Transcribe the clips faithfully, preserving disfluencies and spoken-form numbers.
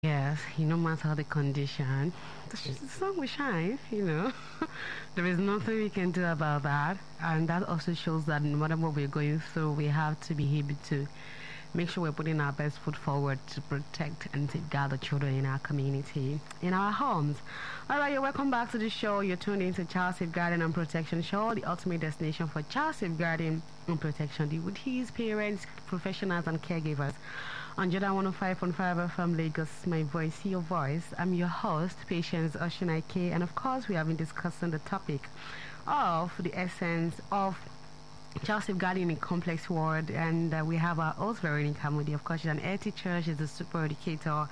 Yes, you no matter the condition, the sh- the sun will shine, you know. There is nothing we can do about that. And that also shows that no matter what we're going through, we have to be able to make sure we're putting our best foot forward to protect and safeguard the children in our community, in our homes. All right, you're welcome back to the show. You're tuned into Child Safeguarding and Protection Show, the ultimate destination for child safeguarding and protection, the devotees, parents, professionals, and caregivers. On Jordan one oh five point five F M Lagos, my voice, your voice. I'm your host, Patience Oshinaike, and of course, we have been discussing the topic of the essence of child safeguarding in a complex world, and uh, we have our host Veronica Moody. Of course, she's an air teacher, she's a super educator, uh,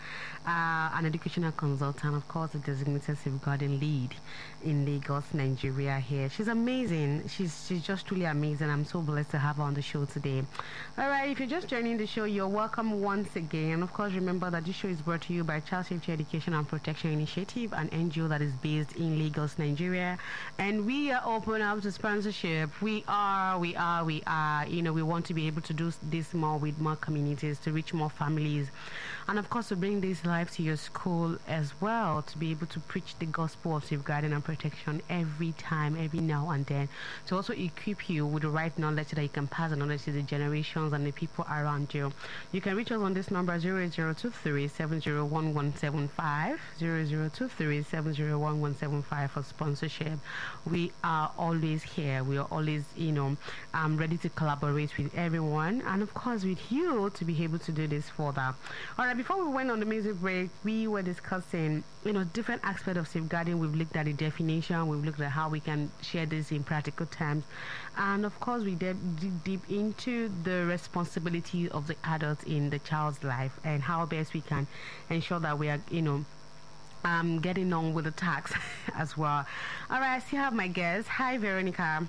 an educational consultant, of course, a designated safeguarding lead in Lagos, Nigeria. Here, she's amazing. She's she's just truly amazing. I'm so blessed to have her on the show today. All right, if you're just joining the show, you're welcome once again. Of course, remember that this show is brought to you by Child Safety Education and Protection Initiative, an N G O that is based in Lagos, Nigeria, and we are open up to sponsorship. We are. We we are, we are, you know, we want to be able to do this more with more communities, to reach more families, and of course to bring this life to your school as well, to be able to preach the gospel of safeguarding and protection every time, every now and then, to also equip you with the right knowledge so that you can pass the knowledge to the generations and the people around you. You can reach us on this number zero zero two three seven zero one one seven five, zero zero two three seven zero one one seven five for sponsorship. We are always here. We are always, you know, I'm ready to collaborate with everyone and of course with you to be able to do this further. All right, before we went on the music break, we were discussing, you know, different aspects of safeguarding. We've looked at the definition, we've looked at how we can share this in practical terms, and of course we did dig deep into the responsibility of the adults in the child's life and how best we can ensure that we are, you know, um, getting on with the task as well. All right, I still have my guest. Hi, Veronica.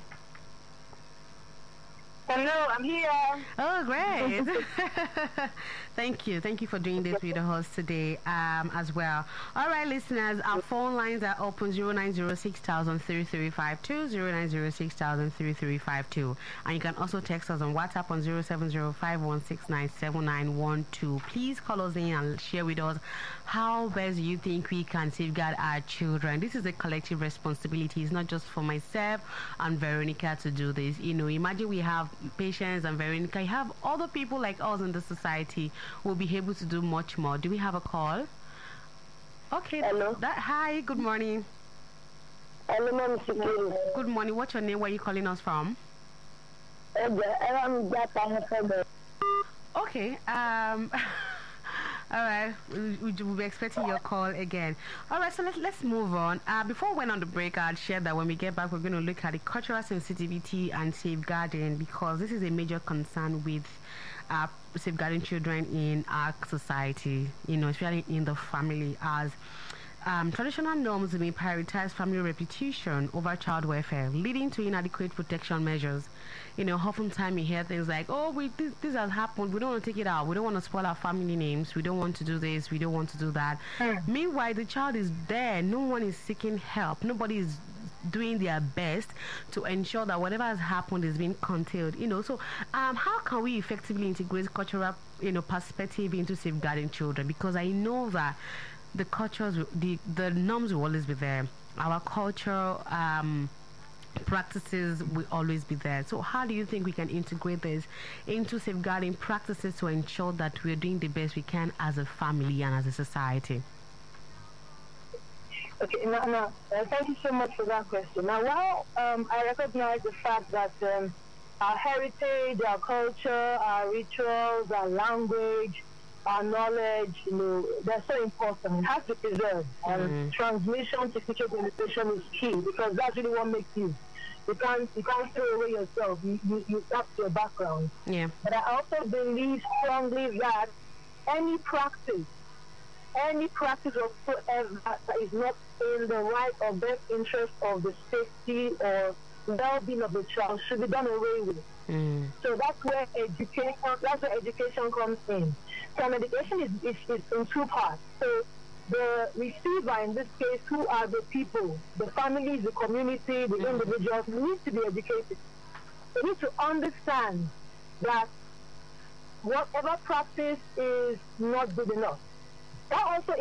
Hello, I'm here. Oh, great. Thank you. Thank you for doing this with us today um, as well. All right, listeners, our phone lines are open zero nine zero six thousand three three five two, zero nine zero six thousand three three five two. And you can also text us on WhatsApp on zero seven zero five one six nine seven nine one two. Please call us in and share with us how best you think we can safeguard our children. This is a collective responsibility. It's not just for myself and Veronica to do this. You know, imagine we have Patience and Veronica, you have other people like us in the society who will be able to do much more. Do we have a call? Okay. Hello. That, hi, good morning. Hello, Ma'am Security. Good morning. What's your name? Where are you calling us from? Okay. Um all right, we will be expecting your call again. All right, so let's let's move on. Uh, before we went on the break, I'd shared that when we get back, we're going to look at the cultural sensitivity and safeguarding, because this is a major concern with uh, safeguarding children in our society. You know, especially in the family, as Um, traditional norms may prioritize family reputation over child welfare, leading to inadequate protection measures. You know, oftentimes you hear things like, oh, we, this, this has happened, we don't want to take it out, we don't want to spoil our family names, we don't want to do this, we don't want to do that. Mm. Meanwhile, the child is there, no one is seeking help, nobody is doing their best to ensure that whatever has happened is being contained. You know, so um, how can we effectively integrate cultural, you know, perspective into safeguarding children? Because I know that the cultures, the the norms will always be there. Our cultural um, practices will always be there. So how do you think we can integrate this into safeguarding practices to ensure that we're doing the best we can as a family and as a society? Okay, now, now uh, thank you so much for that question. Now, while um, I recognize the fact that um, our heritage, our culture, our rituals, our language, our knowledge, you know, they're so important. It has to be preserved. And mm-hmm. transmission to future generation is key, because that's really what makes you. You can't you can't throw away yourself. You you, you that's your background. Yeah. But I also believe strongly that any practice, any practice whatsoever that is not in the right or best interest of the safety or well-being of the child should be done away with. Mm. So that's where education that's where education comes in. So education is, is, is in two parts. So the receiver, in this case, who are the people, the families, the community, the mm. individuals, need to be educated. They need to understand that whatever practice is not good enough. that also